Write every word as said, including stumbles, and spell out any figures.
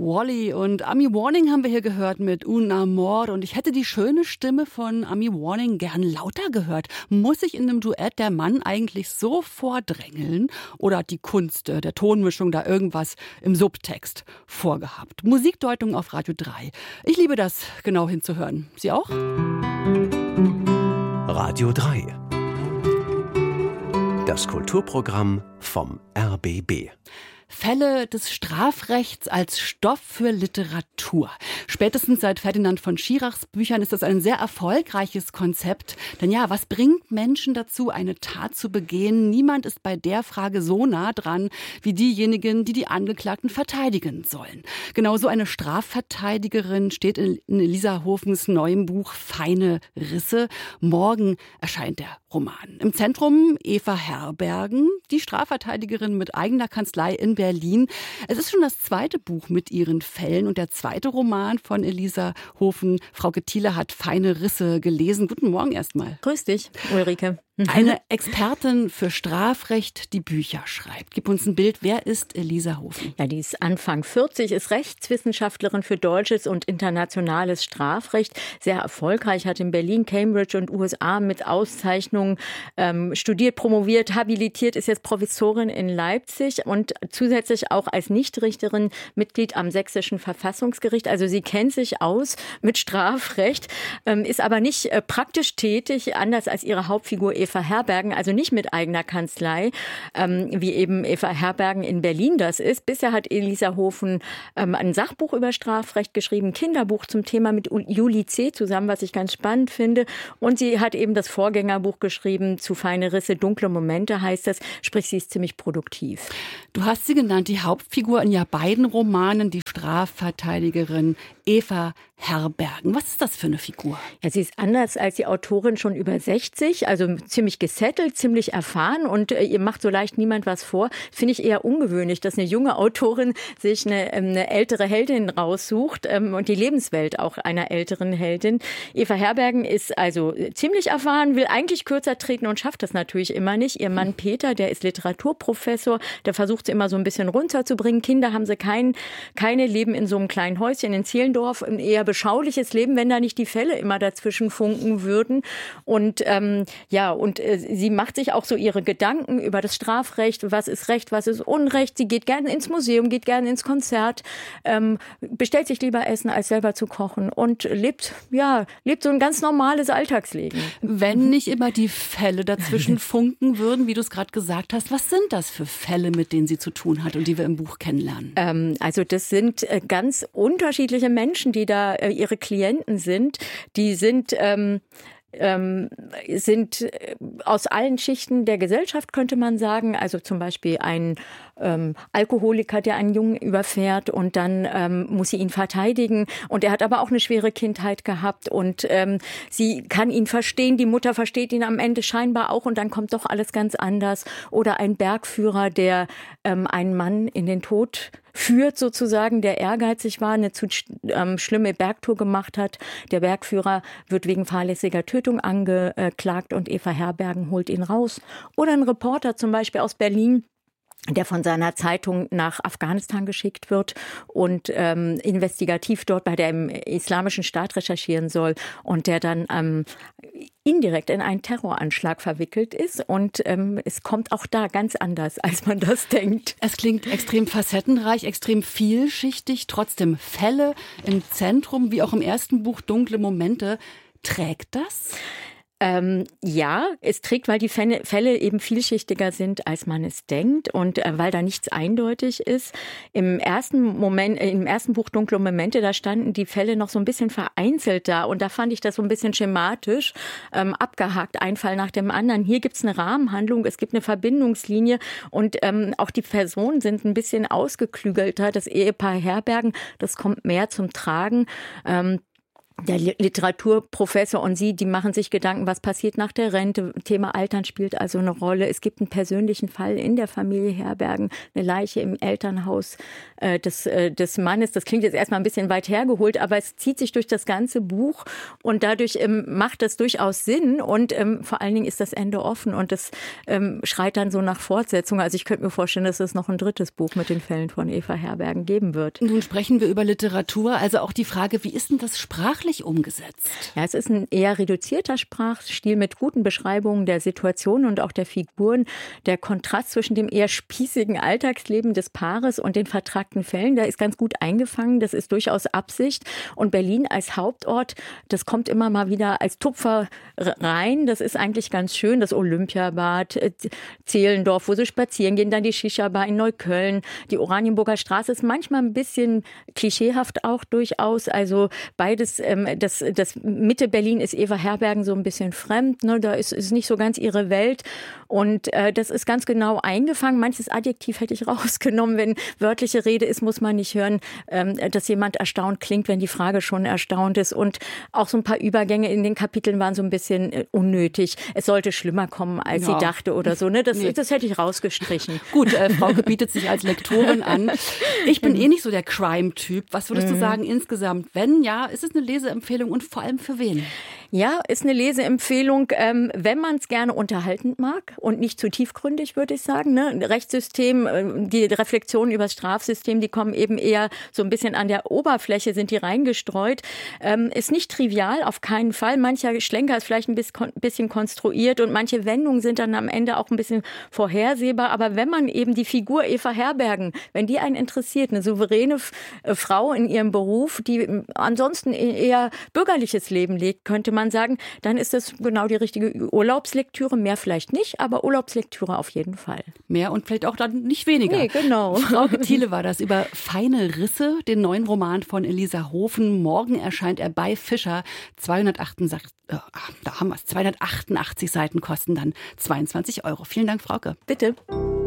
Wally und Ami Warning haben wir hier gehört mit Un Amor. Und ich hätte die schöne Stimme von Ami Warning gern lauter gehört. Muss sich in einem Duett der Mann eigentlich so vordrängeln? Oder hat die Kunst der Tonmischung da irgendwas im Subtext vorgehabt? Musikdeutung auf Radio drei. Ich liebe das, genau hinzuhören. Sie auch? Radio drei. Das Kulturprogramm vom R B B. Fälle des Strafrechts als Stoff für Literatur. Spätestens seit Ferdinand von Schirachs Büchern ist das ein sehr erfolgreiches Konzept. Denn ja, was bringt Menschen dazu, eine Tat zu begehen? Niemand ist bei der Frage so nah dran wie diejenigen, die die Angeklagten verteidigen sollen. Genauso eine Strafverteidigerin steht in Elisa Hofens neuem Buch Feine Risse. Morgen erscheint der Roman. Im Zentrum Eva Herbergen, die Strafverteidigerin mit eigener Kanzlei in Berlin. Es ist schon das zweite Buch mit ihren Fällen und der zweite Roman von Elisa Hofen. Frauke Thiele hat Feine Risse gelesen. Guten Morgen erstmal. Grüß dich, Ulrike. Eine Expertin für Strafrecht, die Bücher schreibt. Gib uns ein Bild. Wer ist Elisa Hofen? Ja, die ist Anfang vierzig, ist Rechtswissenschaftlerin für deutsches und internationales Strafrecht. Sehr erfolgreich, hat in Berlin, Cambridge und U S A mit Auszeichnungen ähm, studiert, promoviert, habilitiert, ist jetzt Professorin in Leipzig und zusätzlich auch als Nichtrichterin Mitglied am Sächsischen Verfassungsgericht. Also sie kennt sich aus mit Strafrecht, ähm, ist aber nicht äh, praktisch tätig, anders als ihre Hauptfigur Eva Eva Herbergen, also nicht mit eigener Kanzlei, ähm, wie eben Eva Herbergen in Berlin das ist. Bisher hat Elisa Hofen ähm, ein Sachbuch über Strafrecht geschrieben, ein Kinderbuch zum Thema mit Juli C. zusammen, was ich ganz spannend finde. Und sie hat eben das Vorgängerbuch geschrieben zu Feine Risse, dunkle Momente heißt das. Sprich, sie ist ziemlich produktiv. Du hast sie genannt, die Hauptfigur in ja beiden Romanen, die Strafverteidigerin Eva Herbergen. Was ist das für eine Figur? Ja, sie ist anders als die Autorin schon über sechzig, also ziemlich gesettelt, ziemlich erfahren und äh, ihr macht so leicht niemand was vor. Finde ich eher ungewöhnlich, dass eine junge Autorin sich eine, eine ältere Heldin raussucht ähm, und die Lebenswelt auch einer älteren Heldin. Eva Herbergen ist also ziemlich erfahren, will eigentlich kürzer treten und schafft das natürlich immer nicht. Ihr Mann Peter, der ist Literaturprofessor, der versucht sie immer so ein bisschen runterzubringen. Kinder haben sie kein, keine, leben in so einem kleinen Häuschen in Zehlendorf, ein eher beschauliches Leben, wenn da nicht die Fälle immer dazwischen funken würden. Und ähm, ja, und äh, sie macht sich auch so ihre Gedanken über das Strafrecht, was ist Recht, was ist Unrecht. Sie geht gerne ins Museum, geht gerne ins Konzert, ähm, bestellt sich lieber Essen, als selber zu kochen und lebt, ja, lebt so ein ganz normales Alltagsleben. Wenn nicht immer die Fälle dazwischen funken würden, wie du es gerade gesagt hast, was sind das für Fälle, mit denen sie zu tun hat und die wir im Buch kennenlernen? Ähm, also das sind äh, ganz unterschiedliche Menschen, die da äh, ihre Klienten sind. Die sind ähm, Ähm, sind aus allen Schichten der Gesellschaft, könnte man sagen. Also zum Beispiel ein ähm, Alkoholiker, der einen Jungen überfährt und dann ähm, muss sie ihn verteidigen. Und er hat aber auch eine schwere Kindheit gehabt und ähm, sie kann ihn verstehen. Die Mutter versteht ihn am Ende scheinbar auch und dann kommt doch alles ganz anders. Oder ein Bergführer, der ähm, einen Mann in den Tod führt sozusagen, der ehrgeizig war, eine zu ähm, schlimme Bergtour gemacht hat. Der Bergführer wird wegen fahrlässiger Tötung angeklagt und Eva Herbergen holt ihn raus. Oder ein Reporter zum Beispiel aus Berlin, der von seiner Zeitung nach Afghanistan geschickt wird und ähm, investigativ dort bei dem Islamischen Staat recherchieren soll und der dann ähm, indirekt in einen Terroranschlag verwickelt ist. Und ähm, es kommt auch da ganz anders, als man das denkt. Es klingt extrem facettenreich, extrem vielschichtig, trotzdem Fälle im Zentrum, wie auch im ersten Buch Dunkle Momente. Trägt das? Ähm, ja, es trägt, weil die Fälle eben vielschichtiger sind, als man es denkt und äh, weil da nichts eindeutig ist. Im ersten Moment, äh, im ersten Buch Dunkle Momente, da standen die Fälle noch so ein bisschen vereinzelt da und da fand ich das so ein bisschen schematisch ähm, abgehakt, ein Fall nach dem anderen. Hier gibt's eine Rahmenhandlung, es gibt eine Verbindungslinie und ähm, auch die Personen sind ein bisschen ausgeklügelter. Das Ehepaar Herbergen, das kommt mehr zum Tragen. Ähm, Der Literaturprofessor und sie, die machen sich Gedanken, was passiert nach der Rente. Thema Altern spielt also eine Rolle. Es gibt einen persönlichen Fall in der Familie Herbergen, eine Leiche im Elternhaus äh, des, äh, des Mannes. Das klingt jetzt erstmal ein bisschen weit hergeholt, aber es zieht sich durch das ganze Buch und dadurch ähm, macht das durchaus Sinn und ähm, vor allen Dingen ist das Ende offen und das ähm, schreit dann so nach Fortsetzung. Also ich könnte mir vorstellen, dass es noch ein drittes Buch mit den Fällen von Eva Herbergen geben wird. Nun sprechen wir über Literatur, also auch die Frage, wie ist denn das sprachlich umgesetzt? Ja, es ist ein eher reduzierter Sprachstil mit guten Beschreibungen der Situation und auch der Figuren. Der Kontrast zwischen dem eher spießigen Alltagsleben des Paares und den vertragten Fällen, der ist ganz gut eingefangen. Das ist durchaus Absicht. Und Berlin als Hauptort, das kommt immer mal wieder als Tupfer rein. Das ist eigentlich ganz schön. Das Olympiabad, Zehlendorf, wo sie spazieren gehen, dann die Shisha-Bar in Neukölln. Die Oranienburger Straße ist manchmal ein bisschen klischeehaft auch durchaus. Also beides Das, das Mitte Berlin ist Eva Herbergen so ein bisschen fremd, ne? Da ist, ist nicht so ganz ihre Welt und äh, das ist ganz genau eingefangen. Manches Adjektiv hätte ich rausgenommen, wenn wörtliche Rede ist, muss man nicht hören, ähm, dass jemand erstaunt klingt, wenn die Frage schon erstaunt ist und auch so ein paar Übergänge in den Kapiteln waren so ein bisschen äh, unnötig. Es sollte schlimmer kommen, als ja. sie dachte oder so, ne? Das, nee. das hätte ich rausgestrichen. Gut, äh, Frauke bietet sich als Lektorin an. Ich bin mhm. eh nicht so der Crime-Typ. Was würdest mhm. du sagen insgesamt? Wenn ja, ist es eine Leseempfehlung und vor allem für wen? Ja, ist eine Leseempfehlung, ähm, wenn man es gerne unterhaltend mag und nicht zu tiefgründig, würde ich sagen. Ne? Rechtssystem, die Reflexionen über das Strafsystem, die kommen eben eher so ein bisschen an der Oberfläche, sind die reingestreut. Ähm, ist nicht trivial, auf keinen Fall. Mancher Schlenker ist vielleicht ein bisschen konstruiert und manche Wendungen sind dann am Ende auch ein bisschen vorhersehbar. Aber wenn man eben die Figur Eva Herbergen, wenn die einen interessiert, eine souveräne äh, Frau in ihrem Beruf, die ansonsten eher bürgerliches Leben lebt, könnte man sagen, dann ist das genau die richtige Urlaubslektüre. Mehr vielleicht nicht, aber Urlaubslektüre auf jeden Fall. Mehr und vielleicht auch dann nicht weniger. Nee, genau. Frauke Thiele war das über Feine Risse, den neuen Roman von Elisa Hofen. Morgen erscheint er bei Fischer. zweihundertachtundachtzig, äh, da haben wir es. zweihundertachtundachtzig Seiten kosten dann zweiundzwanzig Euro. Vielen Dank, Frauke. Bitte.